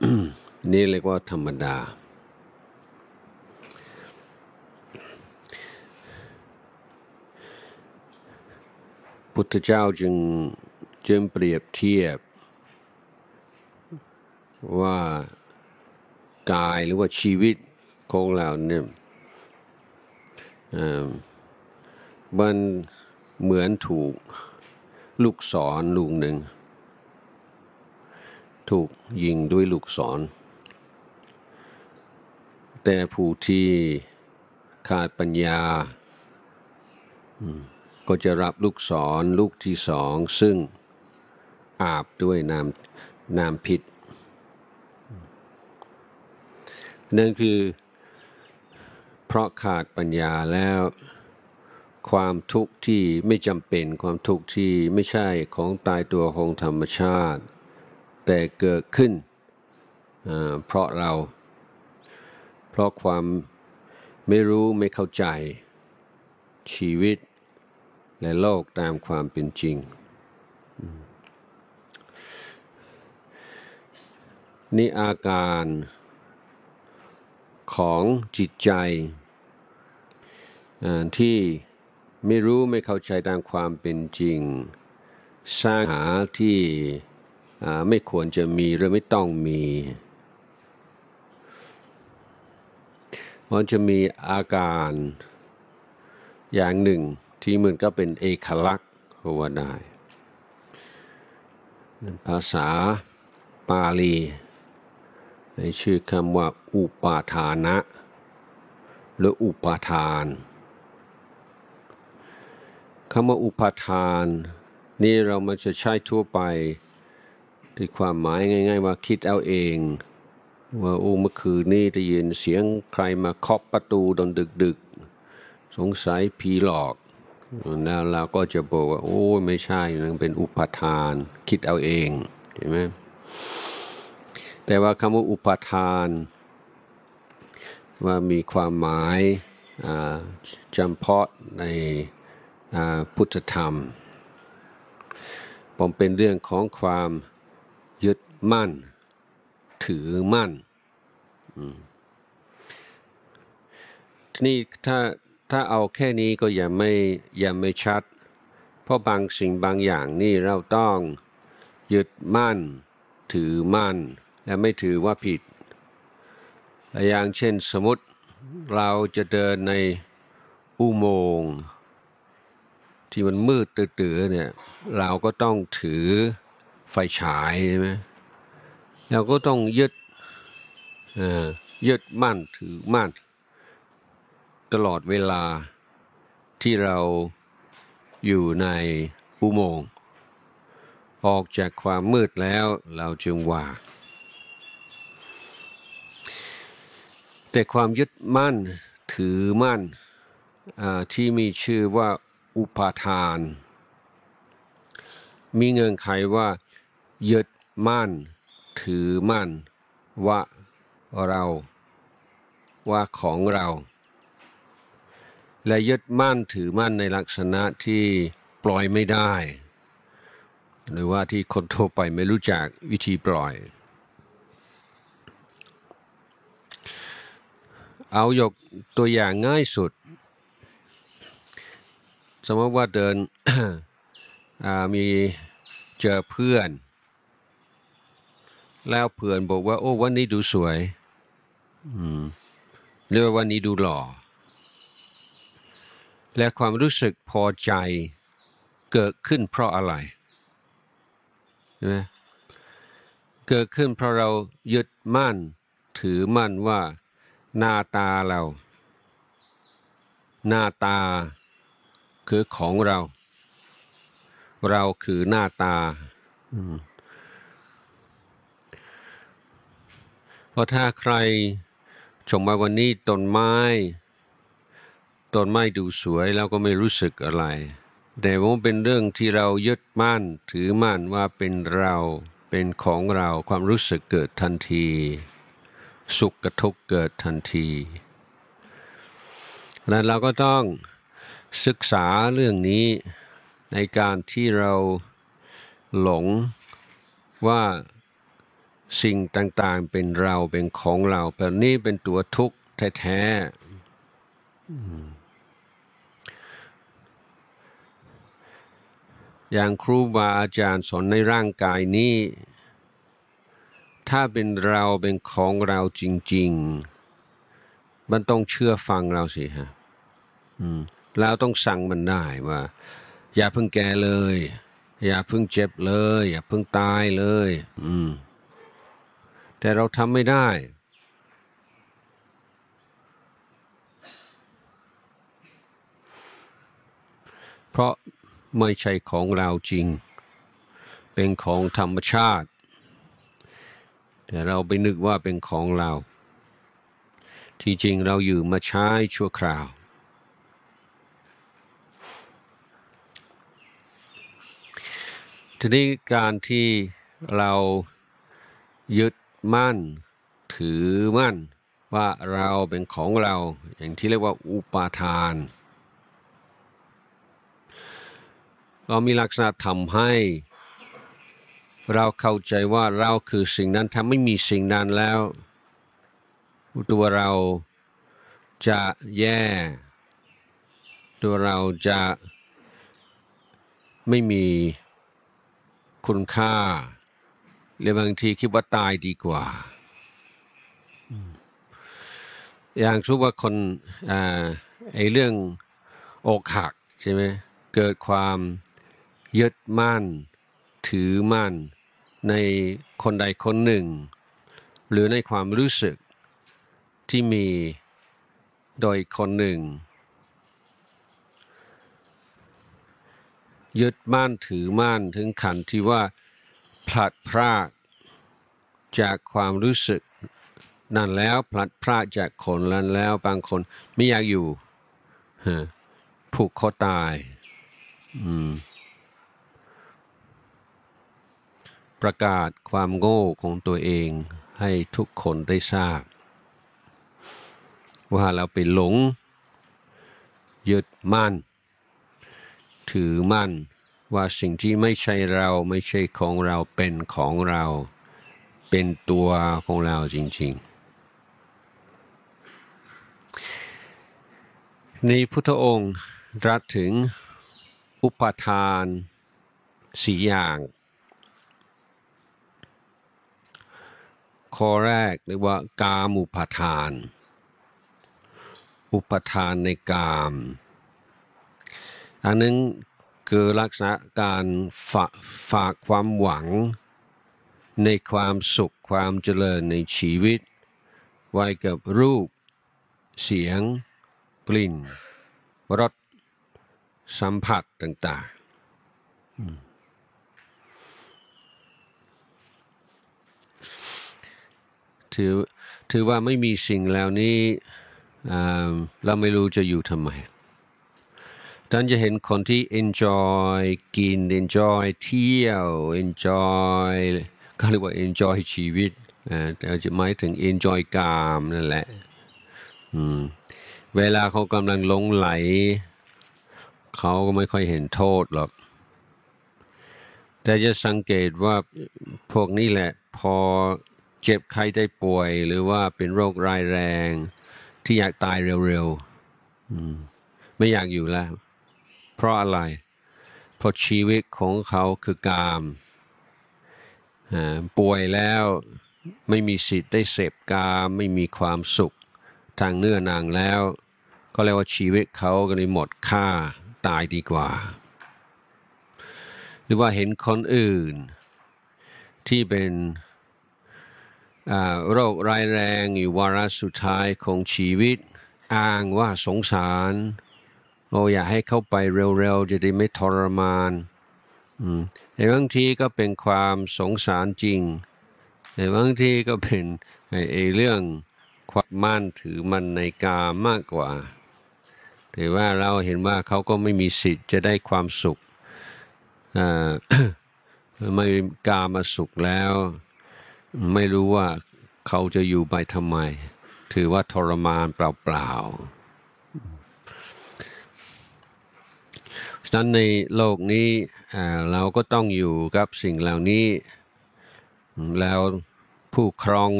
นี่เรียกว่าธรรมดาพุทธเจ้าจึงเปรียบเทียบว่ากายหรือว่าชีวิตของเราเนี่ยมันเหมือนถูกลูกศรลูกหนึ่งถูกยิงด้วยลูกศรแต่ผู้ที่ขาดปัญญาก็จะรับลูกศรลูกที่สองซึ่งอาบด้วยน้ำพิษนั่นคือเพราะขาดปัญญาแล้วความทุกข์ที่ไม่จำเป็นความทุกข์ที่ไม่ใช่ของตายตัวของธรรมชาติแต่เกิดขึ้นเพราะความไม่รู้ไม่เข้าใจชีวิตและโลกตามความเป็นจริงนี่อาการของจิตใจที่ไม่รู้ไม่เข้าใจตามความเป็นจริงสร้างหาที่ไม่ควรจะมีหรือไม่ต้องมีมันจะมีอาการอย่างหนึ่งที่มันก็เป็นเอกลักษณ์ก็ว่าได้ภาษาปาลีในชื่อคำว่าอุปาทานะหรืออุปาทานคำว่าอุปาทานนี่เรามันจะใช้ทั่วไปที่ความหมายง่ายๆว่าคิดเอาเองว่าเมื่อคืนนี้ได้ยินเสียงใครมาเคาะประตูตอนดึกๆสงสัยผีหลอกแล้วเราก็จะบอกว่าโอ้ไม่ใช่มันเป็นอุปาทานคิดเอาเองเห็นไหมแต่ว่าคำว่าอุปาทานว่ามีความหมายจำเพาะในพุทธธรรมผมเป็นเรื่องของความยึดมั่นถือมั่นทีนี้ถ้าเอาแค่นี้ก็ยังไม่ชัดเพราะบางสิ่งบางอย่างนี่เราต้องยึดมั่นถือมั่นและไม่ถือว่าผิดอย่างเช่นสมมติเราจะเดินในอุโมงค์ที่มันมืดตื้อๆเนี่ยเราก็ต้องถือไฟฉายใช่ไหมเราก็ต้องยึดมั่นถือมั่นตลอดเวลาที่เราอยู่ในอุโมงค์ออกจากความมืดแล้วเราจึงว่าแต่ความยึดมั่นถือมั่นที่มีชื่อว่าอุปาทานมีเงื่อนไขว่ายึดมั่นถือมั่นว่าเราว่าของเราและยึดมั่นถือมั่นในลักษณะที่ปล่อยไม่ได้หรือว่าที่คนทั่วไปไม่รู้จักวิธีปล่อยเอายกตัวอย่างง่ายสุดสมมติว่าเดิน มีเจอเพื่อนแล้วเพื่อนบอกว่าโอ้วันนี้ดูสวยหรือว่าวันนี้ดูหล่อและความรู้สึกพอใจเกิดขึ้นเพราะอะไรใช่ไหมเกิดขึ้นเพราะเรายึดมั่นถือมั่นว่าหน้าตาคือของเราคือหน้าตาเพราะถ้าใครชมมาวันนี้ต้นไม้ดูสวยเราก็ไม่รู้สึกอะไรแต่ว่าเป็นเรื่องที่เรายึดมั่นถือมั่นว่าเป็นเราเป็นของเราความรู้สึกเกิดทันทีสุขกับทุกข์เกิดทันทีและเราก็ต้องศึกษาเรื่องนี้ในการที่เราหลงว่าสิ่งต่างๆเป็นเราเป็นของเราแบบนี้เป็นตัวทุกข์แท้ๆอย่างครูบาอาจารย์สอนในร่างกายนี้ถ้าเป็นเราเป็นของเราจริงๆมันต้องเชื่อฟังเราสิฮะแล้วต้องสั่งมันได้ว่าอย่าเพิ่งแก่เลยอย่าเพิ่งเจ็บเลยอย่าเพิ่งตายเลยแต่เราทำไม่ได้เพราะไม่ใช่ของเราจริงเป็นของธรรมชาติแต่เราไปนึกว่าเป็นของเราที่จริงเราอยู่มาใช้ชั่วคราวทีนี้การที่เรายึดมั่นถือมั่นว่าเราเป็นของเราอย่างที่เรียกว่าอุปาทานก็มีลักษณะทำให้เราเข้าใจว่าเราคือสิ่งนั้นถ้าไม่มีสิ่งนั้นแล้วตัวเราจะแย่ตัวเราจะไม่มีคุณค่าหรือบางทีคิดว่าตายดีกว่าอย่างทุกว่าคนเรื่องอกหักใช่ไหมเกิดความยึดมั่นถือมั่นในคนใดคนหนึ่งหรือในความรู้สึกที่มีโดยคนหนึ่งยึดมั่นถือมั่นถึงขั้นที่ว่าพลัดพรากจากความรู้สึกนั่นแล้วพลัดพรากจากคนนั้นแล้วบางคนไม่อยากอยู่ผูกคอตายประกาศความโง่ของตัวเองให้ทุกคนได้ทราบว่าเราไปหลงยึดมั่นถือมั่นว่าสิ่งที่ไม่ใช่เราไม่ใช่ของเราเป็นของเราเป็นตัวของเราจริงๆในพุทธองค์ตรัสถึงอุปาทานสี่อย่างข้อแรกเรียกว่ากามอุปาทานอุปทานในกามอันนั้นคือลักษณะการฝากความหวังในความสุขความเจริญในชีวิตไว้กับรูปเสียงกลิ่นรสสัมผัสต่างๆถือว่าไม่มีสิ่งเหล่านี้เราไม่รู้จะอยู่ทำไมท่านจะเห็นคนที่ enjoy กิน enjoy เที่ยว enjoy ก็เรียกว่า enjoy ชีวิตแต่จะหมายถึง enjoy กามนั่นแหละเวลาเขากำลังหลงไหลเขาก็ไม่ค่อยเห็นโทษหรอกแต่จะสังเกตว่าพวกนี้แหละพอเจ็บไข้ได้ป่วยหรือว่าเป็นโรคร้ายแรงที่อยากตายเร็วๆไม่อยากอยู่แล้วเพราะอะไรเพราะชีวิตของเขาคือกามป่วยแล้วไม่มีสิทธิ์ได้เสพกามไม่มีความสุขทางเนื้อนางแล้วก็เรียกว่าชีวิตเขาก็เลยหมดค่าตายดีกว่าหรือว่าเห็นคนอื่นที่เป็นโรคร้ายแรงอยู่วาระสุดท้ายของชีวิตอ้างว่าสงสารอยากให้เข้าไปเร็วๆจะได้ไม่ทรมานแต่บางทีก็เป็นความสงสารจริงแต่บางทีก็เป็นเรื่องความมั่นถือมันในกามมากกว่าแต่ว่าเราเห็นว่าเขาก็ไม่มีสิทธิ์จะได้ความสุขไม่กามาสุขแล้วไม่รู้ว่าเขาจะอยู่ไปทำไมถือว่าทรมานเปล่าๆฉะนั้นในโลกนี้เราก็ต้องอยู่กับสิ่งเหล่านี้แล้วผู้ครอง